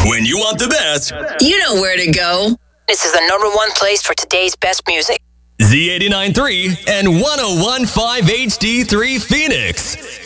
When you want the best, you know where to go. This is the number one place for today's best music. Z89.3 and 101.5 HD3 Phoenix.